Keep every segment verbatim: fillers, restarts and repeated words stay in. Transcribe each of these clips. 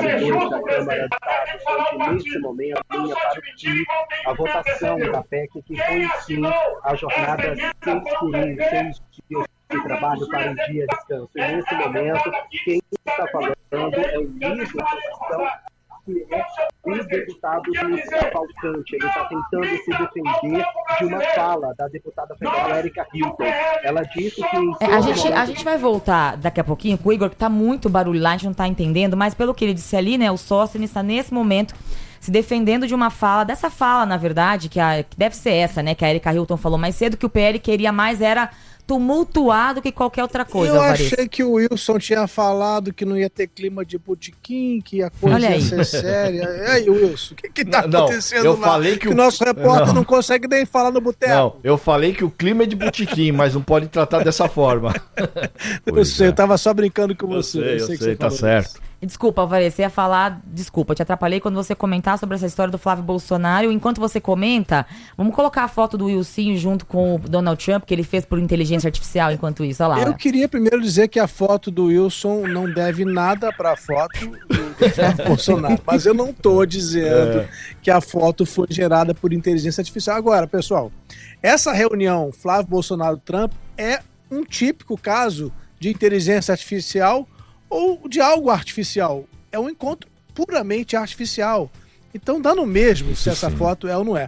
parlamentares da Câmara dos Deputados, onde neste momento vinha para o fim a votação da P E C que foi sim a jornada seis por um, seis dias de trabalho para um dia de descanso. E nesse momento, quem está falando é o líder da oposição, que é o deputado Luiz Cavalcante. Ele está tentando se defender de uma fala da deputada federal Erika Hilton. Ela disse que... É, a, gente, momento... a gente vai voltar daqui a pouquinho com o Igor, que está muito barulho lá, a gente não está entendendo, mas pelo que ele disse ali, né, o Sóstenes está nesse momento se defendendo de uma fala, dessa fala, na verdade, que, a, que deve ser essa, né, que a Erika Hilton falou mais cedo, que o P L queria mais era... tumultuado que qualquer outra coisa. Eu Alvarez. achei que o Wilson tinha falado que não ia ter clima de botequim, que a coisa Olha ia aí. ser séria. E aí, Wilson, o que que tá não, acontecendo eu lá? falei que que o o nosso repórter não, não consegue nem falar no boteco. Não, eu falei que o clima é de botequim, mas não pode tratar dessa forma. Eu sei, é. eu tava só brincando com eu você. Sei, eu sei, eu sei que sei você tá falou certo. Isso. Desculpa, Alvarez, você ia falar... Desculpa, te atrapalhei quando você comentar sobre essa história do Flávio Bolsonaro. Enquanto você comenta, vamos colocar a foto do Wilson junto com o Donald Trump, que ele fez por inteligência artificial enquanto isso. Olha lá. Eu queria primeiro dizer que a foto do Wilson não deve nada para a foto do Flávio Bolsonaro. Mas eu não estou dizendo é. que a foto foi gerada por inteligência artificial. Agora, pessoal, essa reunião Flávio Bolsonaro-Trump é um típico caso de inteligência artificial ou de algo artificial. É um encontro puramente artificial. Então dá no mesmo se essa foto é ou não é.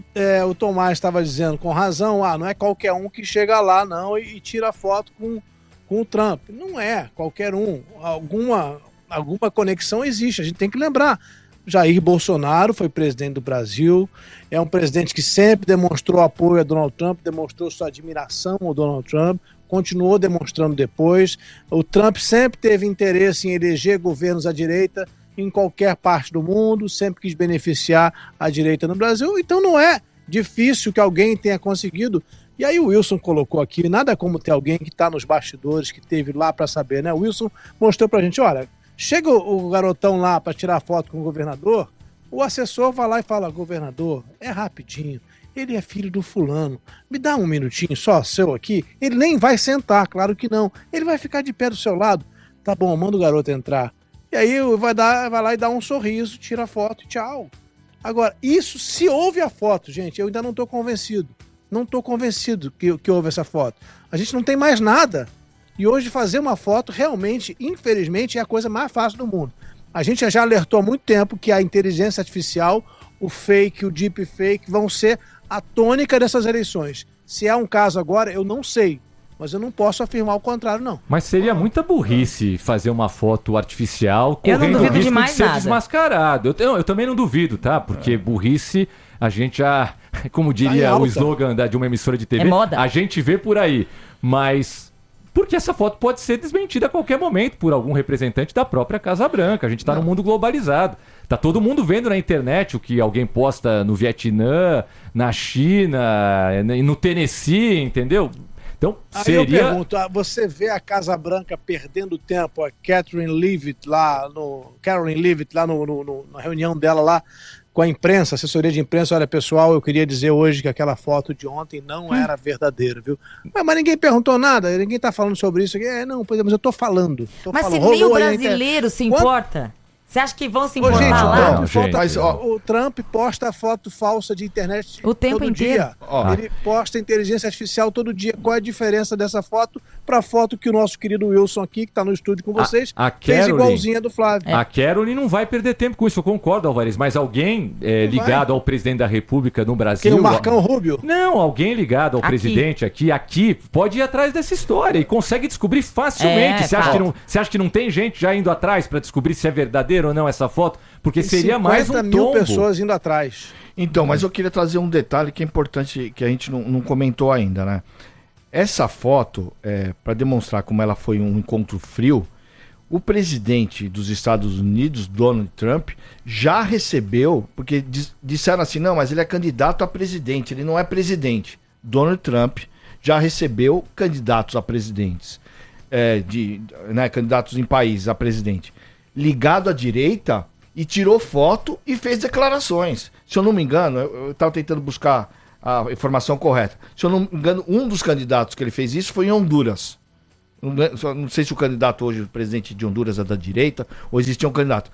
é o Tomás estava dizendo com razão, ah, não é qualquer um que chega lá não e, e tira foto com, com o Trump. Não é qualquer um. Alguma, alguma conexão existe, a gente tem que lembrar. Jair Bolsonaro foi presidente do Brasil, é um presidente que sempre demonstrou apoio a Donald Trump, demonstrou sua admiração ao Donald Trump, continuou demonstrando depois. O Trump sempre teve interesse em eleger governos à direita em qualquer parte do mundo, sempre quis beneficiar a direita no Brasil, então não é difícil que alguém tenha conseguido. E aí o Wilson colocou aqui, nada como ter alguém que está nos bastidores, que teve lá para saber, né? O Wilson mostrou para a gente, olha, chega o garotão lá para tirar foto com o governador, o assessor vai lá e fala, governador, é rapidinho, ele é filho do fulano, me dá um minutinho só seu aqui, ele nem vai sentar, claro que não, ele vai ficar de pé do seu lado, tá bom, manda o garoto entrar. E aí vai, dar, vai lá e dá um sorriso, tira a foto e tchau. Agora, isso, se houve a foto, gente, eu ainda não estou convencido, não estou convencido que, que houve essa foto. A gente não tem mais nada. E hoje fazer uma foto realmente, infelizmente, é a coisa mais fácil do mundo. A gente já alertou há muito tempo que a inteligência artificial, o fake, o deepfake vão ser a tônica dessas eleições. Se é um caso agora, eu não sei. Mas eu não posso afirmar o contrário, não. Mas seria muita burrice fazer uma foto artificial correndo o risco de ser nada. desmascarado. Eu, eu, eu também não duvido, tá? Porque é. burrice, a gente já, como diria o slogan da, de uma emissora de T V, é moda. A gente vê por aí. Mas... porque essa foto pode ser desmentida a qualquer momento por algum representante da própria Casa Branca. A gente está num mundo globalizado. Tá todo mundo vendo na internet o que alguém posta no Vietnã, na China, no Tennessee, entendeu? Então, aí seria... eu pergunto, você vê a Casa Branca perdendo tempo, a Catherine Leavitt lá, no, Caroline Leavitt lá no, no, no, na reunião dela lá com a imprensa, assessoria de imprensa, olha pessoal, eu queria dizer hoje que aquela foto de ontem não era verdadeira, viu? Mas, mas ninguém perguntou nada, ninguém tá falando sobre isso aqui. É, não, pois é, mas eu tô falando. Tô mas falando. se nem o Rolou brasileiro se importa... Quanto? Você acha que vão se importar Ô, gente, lá? Não, gente, mas, ó, o Trump posta foto falsa de internet o tempo todo inteiro. dia. Ó. Ele posta inteligência artificial todo dia. Qual é a diferença dessa foto para a foto que o nosso querido Wilson aqui, que está no estúdio com vocês, a, a fez Caroline, igualzinha do Flávio? É. A Caroline não vai perder tempo com isso, eu concordo, Alvarez, mas alguém é, ligado vai. ao presidente da República no Brasil... Quem, o Marcão Rubio? Não, alguém ligado ao aqui. presidente aqui, aqui, pode ir atrás dessa história e consegue descobrir facilmente. É, você, acha que não, você acha que não tem gente já indo atrás para descobrir se é verdadeiro ou não essa foto? Porque tem seria mais um tombo. cinquenta mil pessoas indo atrás. Então, mas eu queria trazer um detalhe que é importante, que a gente não, não comentou ainda, né? Essa foto, é, para demonstrar como ela foi um encontro frio, o presidente dos Estados Unidos, Donald Trump, já recebeu, porque dis, disseram assim, não, mas ele é candidato a presidente, ele não é presidente. Donald Trump já recebeu candidatos a presidentes, é, de, né, candidatos em países a presidente, ligado à direita, e tirou foto e fez declarações. Se eu não me engano, eu estava tentando buscar a informação correta. Se eu não me engano, um dos candidatos que ele fez isso foi em Honduras. Não, não sei se o candidato hoje, o presidente de Honduras, é da direita, ou existia um candidato.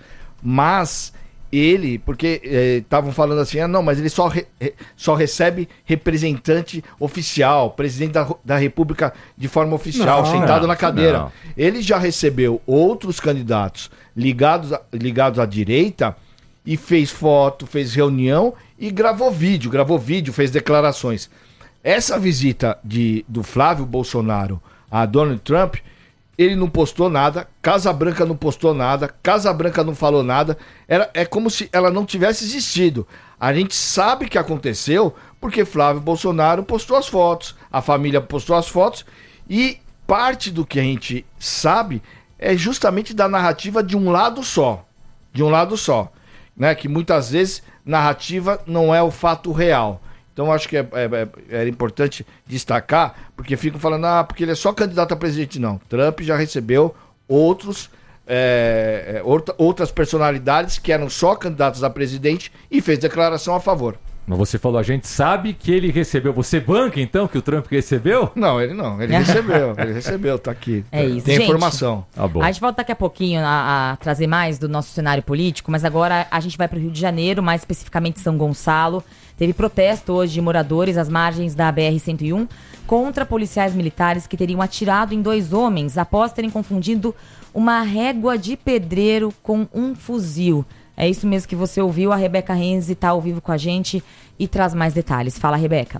mas ele, porque estavam eh, falando assim, ah, não, mas ele só, re, só recebe representante oficial, presidente da, da República de forma oficial, não, sentado não, na cadeira. Não. Ele já recebeu outros candidatos ligados, a, ligados à direita e fez foto, fez reunião e gravou vídeo, gravou vídeo, fez declarações. Essa visita de, do Flávio Bolsonaro a Donald Trump, ele não postou nada, Casa Branca não postou nada, Casa Branca não falou nada, era, é como se ela não tivesse existido. A gente sabe que aconteceu porque Flávio Bolsonaro postou as fotos, a família postou as fotos, e parte do que a gente sabe é justamente da narrativa de um lado só, de um lado só, né? Que muitas vezes narrativa não é o fato real. Então acho que é, é, é importante destacar, porque ficam falando, ah, porque ele é só candidato a presidente. Não, Trump já recebeu outros, é, outra, outras personalidades que eram só candidatos a presidente e fez declaração a favor. Mas você falou, a gente sabe que ele recebeu. Você banca, então, que o Trump recebeu? Não, ele não. Ele recebeu. Ele recebeu, tá aqui. É isso. Tem gente, informação. Tá bom. A gente volta daqui a pouquinho a, a trazer mais do nosso cenário político, mas agora a gente vai para o Rio de Janeiro, mais especificamente São Gonçalo. Teve protesto hoje de moradores às margens da B R cento e um contra policiais militares que teriam atirado em dois homens após terem confundido uma régua de pedreiro com um fuzil. É isso mesmo que você ouviu. A Rebeca Renzi está ao vivo com a gente e traz mais detalhes. Fala, Rebeca.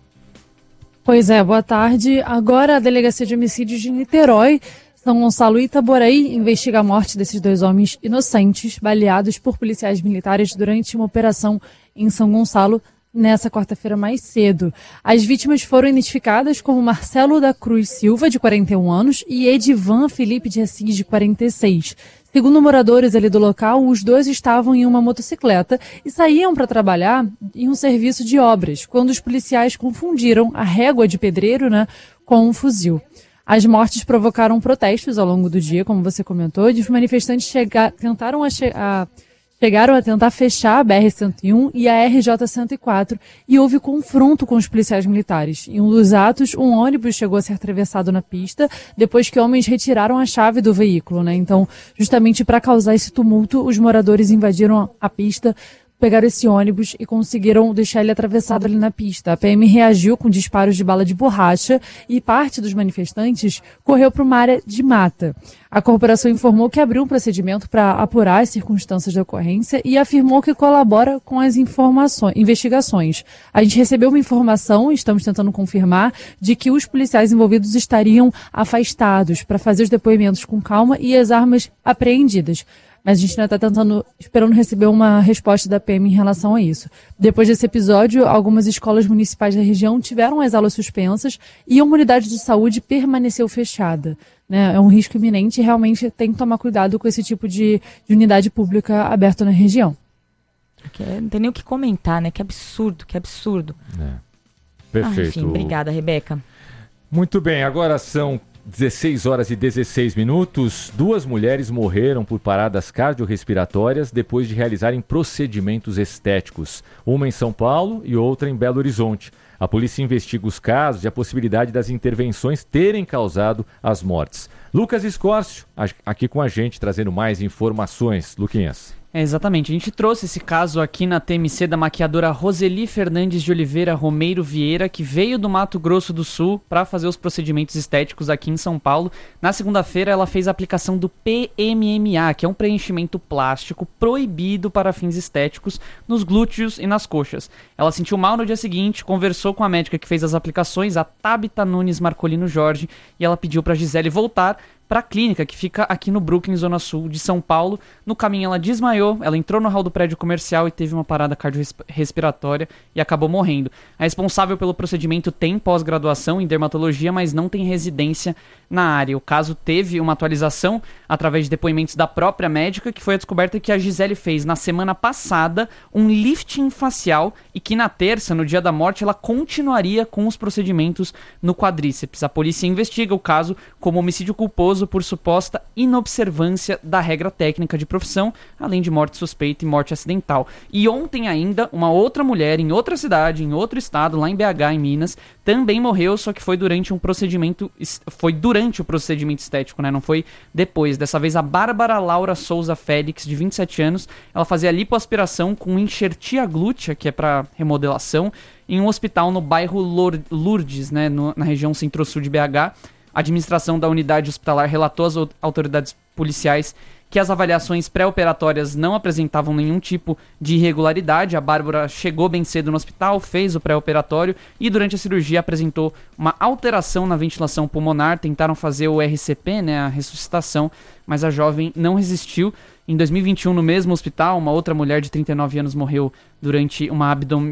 Pois é, boa tarde. Agora a Delegacia de Homicídios de Niterói, São Gonçalo e Itaboraí investiga a morte desses dois homens inocentes baleados por policiais militares durante uma operação em São Gonçalo nessa quarta-feira mais cedo. As vítimas foram identificadas como Marcelo da Cruz Silva, de quarenta e um anos, e Edivan Felipe de Assis, de quarenta e seis. Segundo moradores ali do local, os dois estavam em uma motocicleta e saíam para trabalhar em um serviço de obras, quando os policiais confundiram a régua de pedreiro, né, com um fuzil. As mortes provocaram protestos ao longo do dia, como você comentou, e os manifestantes chega- tentaram a che- a Chegaram a tentar fechar a B R cento e um e a R J cento e quatro e houve confronto com os policiais militares. Em um dos atos, um ônibus chegou a ser atravessado na pista depois que homens retiraram a chave do veículo, né? Então, justamente para causar esse tumulto, os moradores invadiram a pista, pegaram esse ônibus e conseguiram deixar ele atravessado ali na pista. A P M reagiu com disparos de bala de borracha e parte dos manifestantes correu para uma área de mata. A corporação informou que abriu um procedimento para apurar as circunstâncias da ocorrência e afirmou que colabora com as informações, investigações. A gente recebeu uma informação, estamos tentando confirmar, de que os policiais envolvidos estariam afastados para fazer os depoimentos com calma e as armas apreendidas. Mas a gente ainda está tentando, esperando receber uma resposta da P M em relação a isso. Depois desse episódio, algumas escolas municipais da região tiveram as aulas suspensas e uma unidade de saúde permaneceu fechada. Né? É um risco iminente e realmente tem que tomar cuidado com esse tipo de, de unidade pública aberta na região. Não tem nem o que comentar, né? Que absurdo, que absurdo. É. Perfeito. Ah, enfim, obrigada, Rebeca. Muito bem, agora são dezesseis horas e dezesseis minutos. Duas mulheres morreram por paradas cardiorrespiratórias depois de realizarem procedimentos estéticos. Uma em São Paulo e outra em Belo Horizonte. A polícia investiga os casos e a possibilidade das intervenções terem causado as mortes. Lucas Escórcio, aqui com a gente, trazendo mais informações. Luquinhas. É, exatamente. A gente trouxe esse caso aqui na T M C da maquiadora Roseli Fernandes de Oliveira Romeiro Vieira, que veio do Mato Grosso do Sul para fazer os procedimentos estéticos aqui em São Paulo. Na segunda-feira, ela fez a aplicação do P M M A, que é um preenchimento plástico proibido para fins estéticos nos glúteos e nas coxas. Ela sentiu mal no dia seguinte, conversou com a médica que fez as aplicações, a Tabita Nunes Marcolino Jorge, e ela pediu para a Gisele voltar para a clínica, que fica aqui no Brooklyn, Zona Sul de São Paulo. No caminho ela desmaiou, ela entrou no hall do prédio comercial e teve uma parada cardiorrespiratória e acabou morrendo. A responsável pelo procedimento tem pós-graduação em dermatologia, mas não tem residência na área. O caso teve uma atualização através de depoimentos da própria médica, que foi a descoberta que a Gisele fez na semana passada um lifting facial e que na terça, no dia da morte, ela continuaria com os procedimentos no quadríceps. A polícia investiga o caso como homicídio culposo preso por suposta inobservância da regra técnica de profissão, além de morte suspeita e morte acidental. E ontem ainda, uma outra mulher em outra cidade, em outro estado, lá em B H, em Minas, também morreu, só que foi durante um procedimento, foi durante o procedimento estético, né? Não foi depois. Dessa vez a Bárbara Laura Souza Félix, de vinte e sete anos, ela fazia lipoaspiração com enxertia glútea, que é para remodelação, em um hospital no bairro Lourdes, né, no, na região centro-sul de B H. A administração da unidade hospitalar relatou às autoridades policiais que as avaliações pré-operatórias não apresentavam nenhum tipo de irregularidade. A Bárbara chegou bem cedo no hospital, fez o pré-operatório e durante a cirurgia apresentou uma alteração na ventilação pulmonar. Tentaram fazer o R C P, né, a ressuscitação, mas a jovem não resistiu. Em dois mil e vinte e um, no mesmo hospital, uma outra mulher de trinta e nove anos morreu durante uma abdom-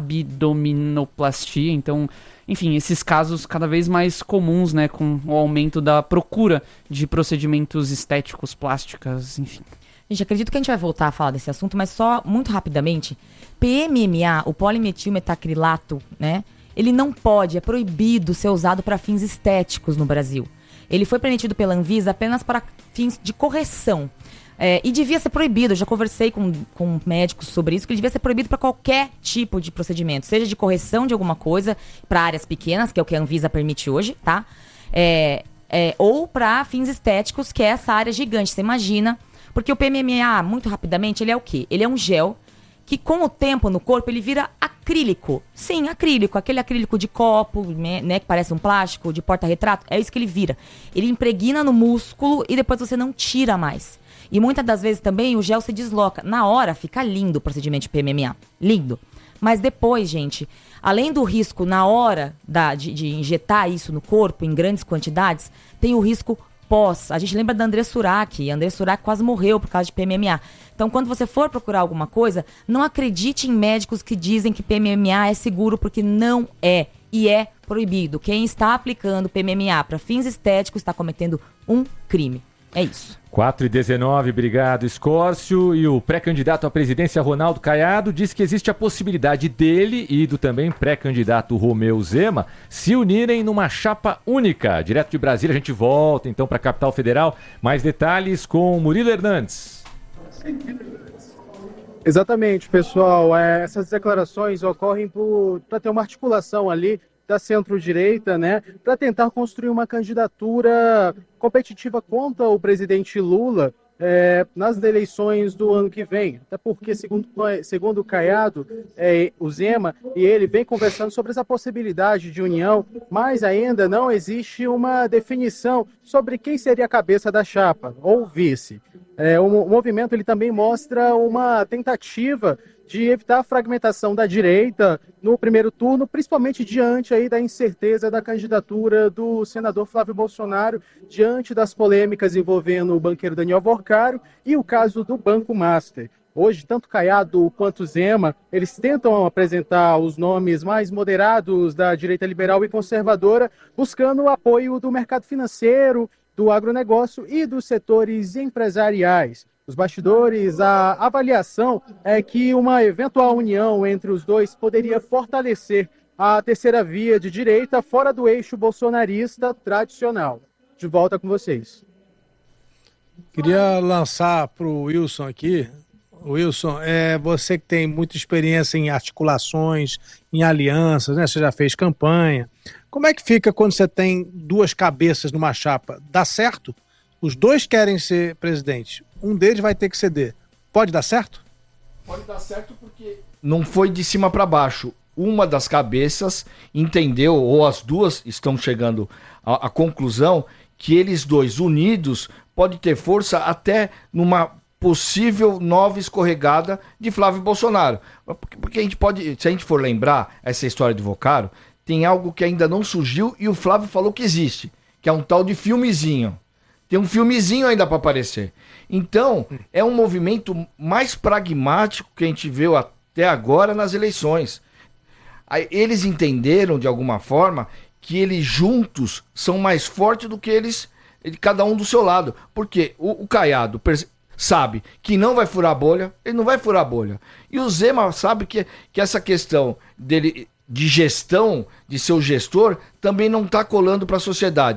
abdominoplastia. Então, enfim, esses casos cada vez mais comuns, né, com o aumento da procura de procedimentos estéticos, plásticas, enfim. Gente, acredito que a gente vai voltar a falar desse assunto, mas só muito rapidamente. P M M A, o polimetilmetacrilato, né, ele não pode, é proibido ser usado para fins estéticos no Brasil. Ele foi permitido pela Anvisa apenas para fins de correção. É, e devia ser proibido, eu já conversei com, com médicos sobre isso, que ele devia ser proibido para qualquer tipo de procedimento, seja de correção de alguma coisa, para áreas pequenas, que é o que a Anvisa permite hoje, tá? É, é, ou para fins estéticos, que é essa área gigante, você imagina. Porque o P M M A, muito rapidamente, ele é o quê? Ele é um gel que com o tempo no corpo ele vira acrílico. Sim, acrílico, aquele acrílico de copo, né, que parece um plástico, de porta-retrato, é isso que ele vira. Ele impregna no músculo e depois você não tira mais. E muitas das vezes também o gel se desloca. Na hora fica lindo o procedimento de P M M A. Lindo. Mas depois, gente, além do risco na hora da, de, de injetar isso no corpo em grandes quantidades, tem o risco pós. A gente lembra da André Surak. A André Surak quase morreu por causa de P M M A. Então, quando você for procurar alguma coisa, não acredite em médicos que dizem que P M M A é seguro, porque não é. E é proibido. Quem está aplicando P M M A para fins estéticos está cometendo um crime. É isso. quatro e dezenove, obrigado, Escórcio. E o pré-candidato à presidência, Ronaldo Caiado, diz que existe a possibilidade dele e do também pré-candidato Romeu Zema se unirem numa chapa única. Direto de Brasília, a gente volta então para a capital federal. Mais detalhes com Murilo Hernandes. Exatamente, pessoal. É, essas declarações ocorrem para ter uma articulação ali da centro-direita, né, para tentar construir uma candidatura competitiva contra o presidente Lula é, nas eleições do ano que vem. Até porque, segundo, segundo o Caiado, é, o Zema e ele vem conversando sobre essa possibilidade de união, mas ainda não existe uma definição sobre quem seria a cabeça da chapa, ou vice. É, o, o movimento ele também mostra uma tentativa de evitar a fragmentação da direita no primeiro turno, principalmente diante aí da incerteza da candidatura do senador Flávio Bolsonaro, diante das polêmicas envolvendo o banqueiro Daniel Vorcaro e o caso do Banco Master. Hoje, tanto Caiado quanto Zema, eles tentam apresentar os nomes mais moderados da direita liberal e conservadora, buscando o apoio do mercado financeiro, do agronegócio e dos setores empresariais. Os bastidores, a avaliação é que uma eventual união entre os dois poderia fortalecer a terceira via de direita fora do eixo bolsonarista tradicional. De volta com vocês. Queria lançar para o Wilson aqui. Wilson, é você que tem muita experiência em articulações, em alianças, né? Você já fez campanha. Como é que fica quando você tem duas cabeças numa chapa? Dá certo? Os dois querem ser presidente. Um deles vai ter que ceder. Pode dar certo? Pode dar certo porque não foi de cima para baixo. Uma das cabeças entendeu, ou as duas estão chegando à, à conclusão, que eles dois unidos podem ter força até numa possível nova escorregada de Flávio Bolsonaro. Porque a gente pode, se a gente for lembrar essa história de Vocaro, tem algo que ainda não surgiu e o Flávio falou que existe, que é um tal de filmezinho. Tem um filmezinho ainda para aparecer. Então, é um movimento mais pragmático que a gente viu até agora nas eleições. Eles entenderam, de alguma forma, que eles juntos são mais fortes do que eles, cada um do seu lado. Porque o, o Caiado sabe que não vai furar a bolha, ele não vai furar a bolha. E o Zema sabe que, que essa questão dele, de gestão, de ser o gestor, também não está colando para a sociedade.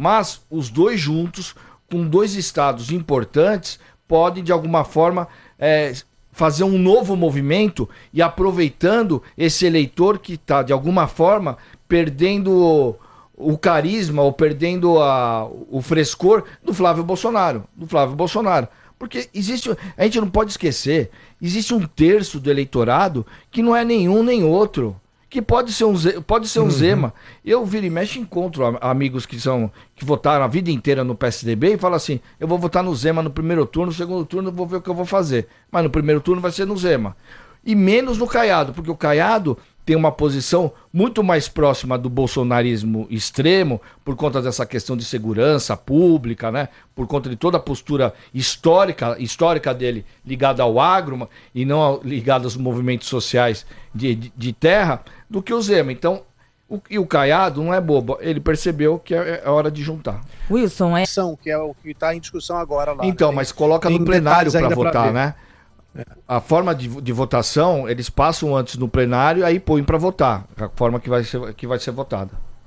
Mas os dois juntos, com dois estados importantes, podem, de alguma forma, é, fazer um novo movimento e aproveitando esse eleitor que está, de alguma forma, perdendo o, o carisma ou perdendo a, o frescor do Flávio Bolsonaro. Do Flávio Bolsonaro. Porque existe, a gente não pode esquecer, existe um terço do eleitorado que não é nenhum nem outro. Que pode ser um, pode ser um uhum. Zema. Eu viro e mexe encontro amigos que são que votaram a vida inteira no P S D B e falam assim, eu vou votar no Zema no primeiro turno, no segundo turno eu vou ver o que eu vou fazer. Mas no primeiro turno vai ser no Zema. E menos no Caiado, porque o Caiado tem uma posição muito mais próxima do bolsonarismo extremo, por conta dessa questão de segurança pública, né? Por conta de toda a postura histórica, histórica dele ligada ao agro e não ligada aos movimentos sociais de, de, de terra, do que o Zema. Então, o, e o Caiado não é bobo, ele percebeu que é, é hora de juntar. Wilson, é... Que é o que está em discussão agora lá. Então, né? mas coloca tem no plenário para votar, pra né? A forma de, de votação, eles passam antes no plenário, aí põem para votar, a forma que vai ser, que vai ser votada.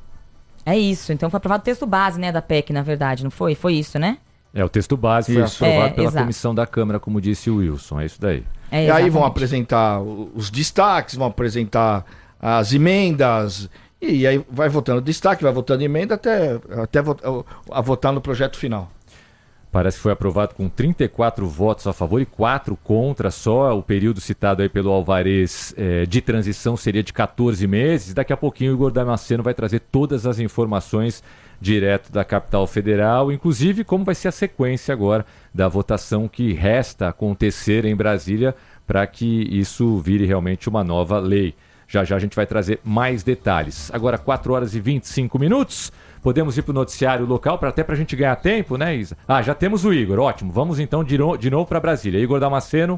É isso, então foi aprovado o texto base, né, da P E C, na verdade, não foi? Foi isso, né? É, o texto base foi isso. aprovado é, pela exato. comissão da Câmara, como disse o Wilson, é isso daí. É, e aí vão apresentar os destaques, vão apresentar as emendas, e aí vai votando destaque, vai votando emenda até, até a votar no projeto final. Parece que foi aprovado com trinta e quatro votos a favor e quatro contra só. O período citado aí pelo Alvarez eh, de transição seria de quatorze meses. Daqui a pouquinho o Igor Damasceno vai trazer todas as informações direto da capital federal, inclusive como vai ser a sequência agora da votação que resta acontecer em Brasília para que isso vire realmente uma nova lei. Já já a gente vai trazer mais detalhes. Agora quatro horas e vinte e cinco minutos. Podemos ir para o noticiário local, pra, até para a gente ganhar tempo, né, Isa? Ah, já temos o Igor, ótimo. Vamos então de, no, de novo para Brasília. Igor Damasceno.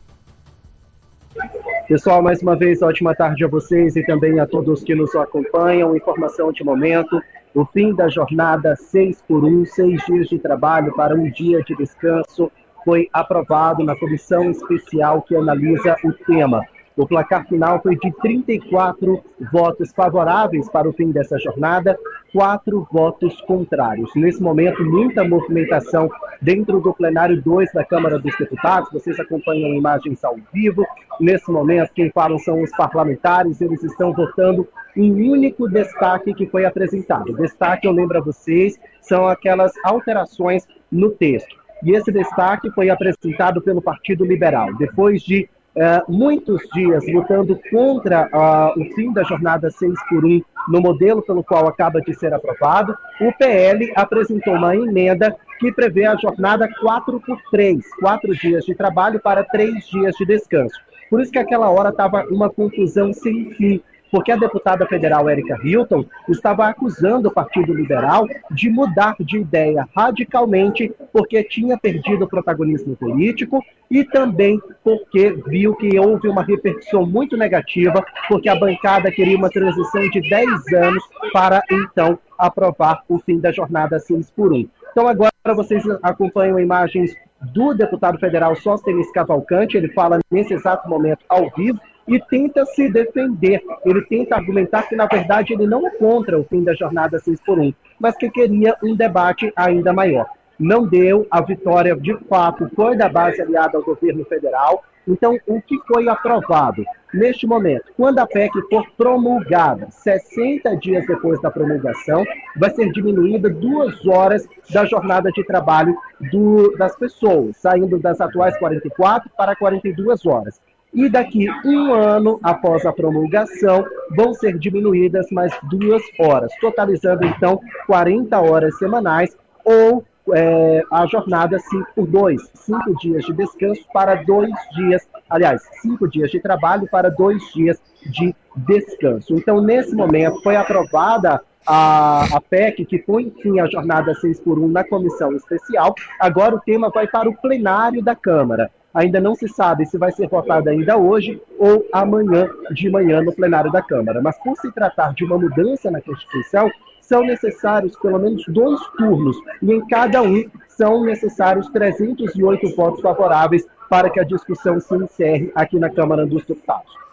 Pessoal, mais uma vez, ótima tarde a vocês e também a todos que nos acompanham. Informação de momento, o fim da jornada seis por um, seis dias de trabalho para um dia de descanso, foi aprovado na comissão especial que analisa o tema. O placar final foi de trinta e quatro votos favoráveis para o fim dessa jornada, quatro votos contrários. Nesse momento, muita movimentação dentro do plenário dois da Câmara dos Deputados. Vocês acompanham imagens ao vivo. Nesse momento, quem falam são os parlamentares. Eles estão votando um único destaque que foi apresentado. O destaque, eu lembro a vocês, são aquelas alterações no texto. E esse destaque foi apresentado pelo Partido Liberal. Depois de Uh, muitos dias lutando contra uh, o fim da jornada seis por um no modelo pelo qual acaba de ser aprovado, o P L apresentou uma emenda que prevê a jornada quatro por três, quatro dias de trabalho para três dias de descanso. Por isso que aquela hora estava uma confusão sem fim, porque a deputada federal Érica Hilton estava acusando o Partido Liberal de mudar de ideia radicalmente, porque tinha perdido o protagonismo político e também porque viu que houve uma repercussão muito negativa, porque a bancada queria uma transição de dez anos para, então, aprovar o fim da jornada seis por um. Então, agora vocês acompanham imagens do deputado federal Sóstenes Cavalcante. Ele fala nesse exato momento ao vivo e tenta se defender. Ele tenta argumentar que, na verdade, ele não é contra o fim da jornada seis por um, mas que queria um debate ainda maior. Não deu, a vitória, de fato, foi da base aliada ao governo federal. Então, o que foi aprovado? Neste momento, quando a P E C for promulgada, sessenta dias depois da promulgação, vai ser diminuída duas horas da jornada de trabalho do, das pessoas, saindo das atuais quarenta e quatro para quarenta e duas horas. E daqui um ano após a promulgação, vão ser diminuídas mais duas horas, totalizando então quarenta horas semanais, ou é, a jornada cinco por dois, cinco dias de descanso para dois dias, aliás, cinco dias de trabalho para dois dias de descanso. Então, nesse momento, foi aprovada a, a P E C, que põe fim à jornada seis por um na comissão especial. Agora o tema vai para o plenário da Câmara. Ainda não se sabe se vai ser votado ainda hoje ou amanhã de manhã no plenário da Câmara. Mas por se tratar de uma mudança na Constituição, são necessários pelo menos dois turnos, e em cada um são necessários trezentos e oito votos favoráveis para que a discussão se encerre aqui na Câmara dos Deputados.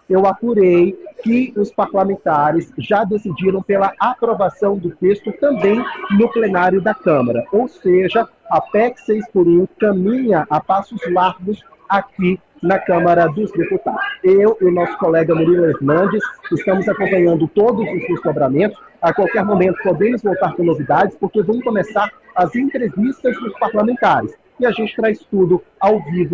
eu apurei que os parlamentares já decidiram pela aprovação do texto também no plenário da Câmara. Ou seja, a P E C seis por um caminha a passos largos aqui na Câmara dos Deputados. Eu e o nosso colega Murilo Hernandes estamos acompanhando todos os desdobramentos. A qualquer momento podemos voltar com novidades, porque vão começar as entrevistas dos parlamentares. E a gente traz tudo ao vivo